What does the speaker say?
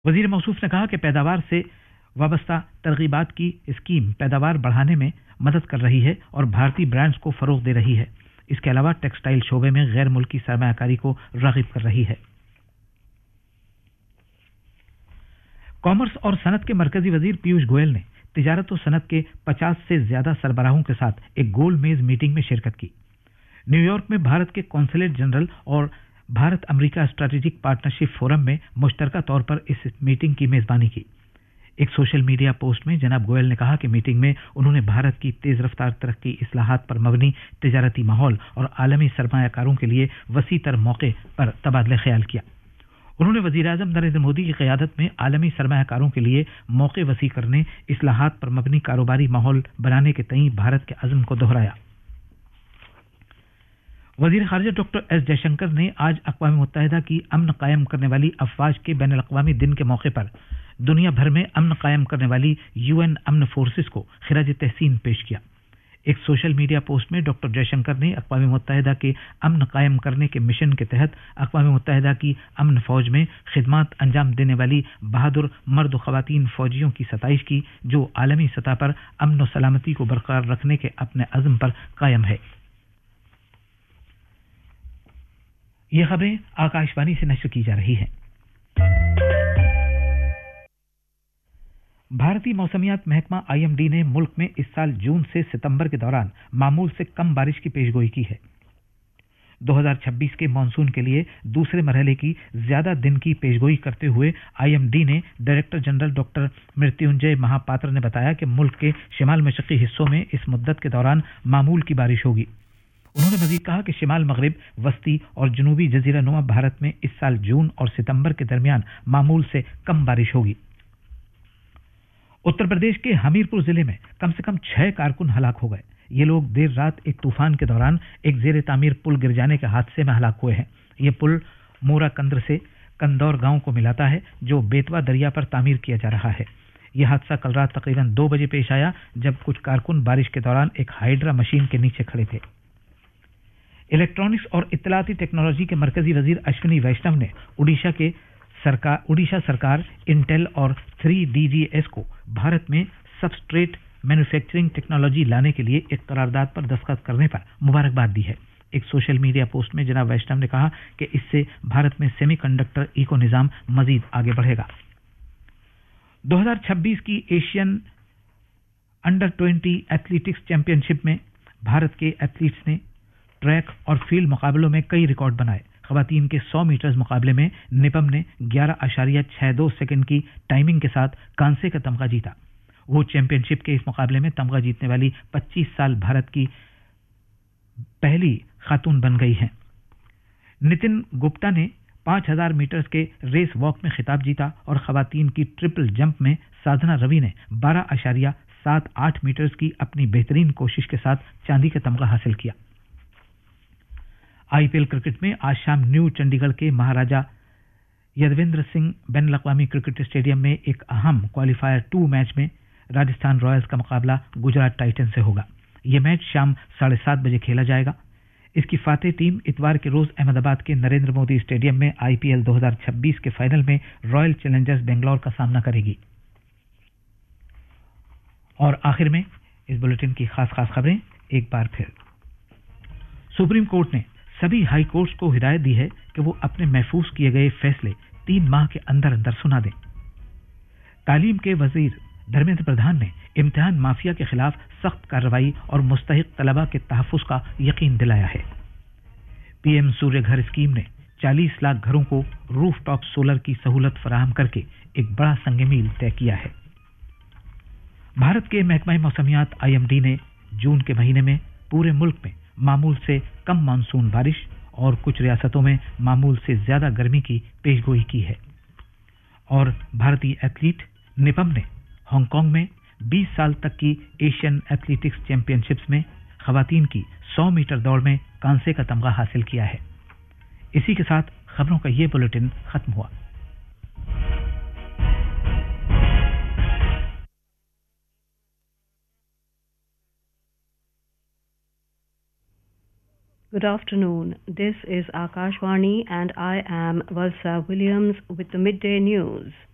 वजीर मौसूफ ने कहा कि पैदावार से वाबस्ता तरगीबात की स्कीम पैदावार बढ़ाने में मदद कर रही है और भारतीय ब्रांड्स को फरोग दे रही है। इसके अलावा टेक्सटाइल शोबे में गैर मुल्की सरमायाकारी को रागिब कर रही है। कॉमर्स और सनत के मरकजी वजीर पीयूष गोयल ने तिजारत और सनत के 50 से ज्यादा सरबराहों के साथ एक गोल मेज मीटिंग में शिरकत की। न्यूयॉर्क में भारत के कॉन्सुलेट जनरल और Bharat America strategic partnership forum में मुश्तरका तौर पर इस मीटिंग की मेजबानी की। एक सोशल मीडिया पोस्ट में जनाब गोयल ने कहा कि मीटिंग में उन्होंने भारत की तेज रफ्तार तरक्की, इस्लाहात पर मबनी तिजारती माहौल और आलमी सरमायाकारों के लिए वसी तर मौके पर तबादला ख्याल किया। उन्होंने वजीर-ए-आज़म नरेंद्र मोदी की क़यादत में आलमी सरमायाकारों के लिए मौके वसी करने, इस्लाहात पर मबनी कारोबारी माहौल बनाने के तईं भारत के अज़्म को दोहराया। वजीर ख़ारिजा डॉक्टर एस जयशंकर ने आज अक़वाम मुत्तहिदा की अमन कायम करने वाली अफ़वाज के बैनुल अक़वामी दिन के मौके पर दुनिया भर में अमन कायम करने वाली यूएन अमन फोर्सेस को खिराज तहसीन पेश किया। एक सोशल मीडिया पोस्ट में डॉक्टर जयशंकर ने अक़वाम मुत्तहिदा के अमन कायम करने के मिशन के तहत अक़वाम मुत्तहिदा की अमन फौज में खिदमात अंजाम देने वाली बहादुर मर्द ख़वातीन फौजियों की सताइश की, जो आलमी सतह पर अमन और सलामती को बरकरार रखने के अपने अज़्म पर कायम है। ये खबरें आकाशवाणी से नश्र की जा रही हैं। भारतीय मौसमियात महकमा आईएमडी ने मुल्क में इस साल जून से सितंबर के दौरान मामूल से कम बारिश की पेशगोई की है। 2026 के मानसून के लिए दूसरे मरहले की ज्यादा दिन की पेशगोई करते हुए आईएमडी ने director general doctor Mrityunjay Mahapatra ने बताया कि मुल्क के शिमाल मशरक़ी हिस्सों में इस मुद्दत के दौरान मामूल की बारिश होगी। उन्होंने मजीद कहा कि शिमाल मगरिब, वस्ती और जनूबी जजीरा नुमा भारत में इस साल जून और सितंबर के दरमियान मामूल से कम बारिश होगी। उत्तर प्रदेश के हमीरपुर जिले में कम से कम 6 कारकुन हलाक हो गए। ये लोग देर रात एक तूफान के दौरान एक जेर तामीर पुल गिर जाने के हादसे में हलाक हुए हैं। ये पुल मोरा कंद्र से कंदौर गांव को मिलाता है, जो बेतवा दरिया पर तामीर किया जा रहा है। यह हादसा कल रात तकरीबन 2 बजे पेश आया, जब कुछ कारकुन बारिश के दौरान एक हाइड्रा मशीन के नीचे खड़े थे। इलेक्ट्रॉनिक्स और इत्तलाती टेक्नोलॉजी के मरकजी वजीर अश्विनी वैष्णव ने उड़ीसा सरकार, इंटेल और 3DGS को भारत में सबस्ट्रेट मैन्युफैक्चरिंग टेक्नोलॉजी लाने के लिए एक करारदाद पर दस्तखत करने पर मुबारकबाद दी है। एक सोशल मीडिया पोस्ट में जनाब वैष्णव ने कहा कि इससे भारत में सेमीकंडक्टर इको निजाम मजीद आगे बढ़ेगा। 2026 की एशियन अंडर 20 एथलेटिक्स चैंपियनशिप में भारत के एथलीट्स ने ट्रैक और फील्ड मुकाबलों में कई रिकॉर्ड बनाए। ख़वातीन के 100 मीटर्स मुकाबले में निपम ने 11.62 सेकंड की टाइमिंग के साथ कांसे का तमगा जीता। वो चैंपियनशिप के इस मुकाबले में तमगा जीतने वाली 25 साल भारत की पहली खातून बन गई हैं। नितिन गुप्ता ने 5000 मीटर्स के रेस वॉक में खिताब जीता और ख़वातीन की ट्रिपल जंप में साधना रवि ने 12.78 मीटर्स की अपनी बेहतरीन कोशिश के साथ चांदी का तमगा हासिल किया। आईपीएल क्रिकेट में आज शाम न्यू चंडीगढ़ के महाराजा यदवेंद्र सिंह बैनुल अक़वामी क्रिकेट स्टेडियम में एक अहम क्वालिफायर 2 मैच में राजस्थान रॉयल्स का मुकाबला गुजरात टाइटंस से होगा। यह मैच शाम 7:30 बजे खेला जाएगा। इसकी फातेह टीम इतवार के रोज अहमदाबाद के नरेंद्र मोदी स्टेडियम में आईपीएल 2026 के फाइनल में रॉयल चैलेंजर्स बेंगलोर का सामना करेगी। और आखिर में इस बुलेटिन की खास खबरें एक बार फिर। सुप्रीम कोर्ट ने सभी हाई कोर्ट्स को हिदायत दी है कि वो अपने महफूज किए गए फैसले 3 माह के अंदर अंदर सुना दें। तालीम के वजीर धर्मेंद्र प्रधान ने इम्तिहान माफिया के खिलाफ सख्त कार्रवाई और मुस्तहिक तलबा के तहफ़्फ़ुज़ का यकीन दिलाया है। पीएम सूर्य घर स्कीम ने 40 लाख घरों को रूफ टॉप सोलर की सहूलत फराहम करके एक बड़ा संग-ए-मील तय किया है। भारत के महकमा मौसमियात आईएमडी ने जून के महीने में पूरे मुल्क में मामूल से कम मानसून बारिश और कुछ रियासतों में मामूल से ज्यादा गर्मी की पेशगोई की है। और भारतीय एथलीट निपम ने हांगकांग में 20 साल तक की एशियन एथलेटिक्स चैंपियनशिप्स में खवातीन की 100 मीटर दौड़ में कांसे का तमगा हासिल किया है। इसी के साथ खबरों का ये बुलेटिन खत्म हुआ। Good afternoon. This is Akashvani and I am Valsa Williams with the midday news.